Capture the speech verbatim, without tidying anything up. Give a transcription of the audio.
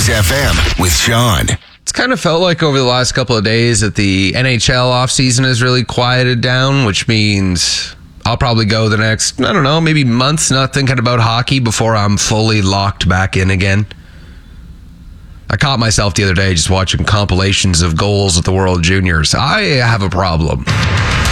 Kiss F M with Sean. It's kind of felt like over the last couple of days that the N H L offseason has really quieted down, which means I'll probably go the next, I don't know, maybe months not thinking about hockey before I'm fully locked back in again. I caught myself the other day just watching compilations of goals at the World Juniors. I have a problem.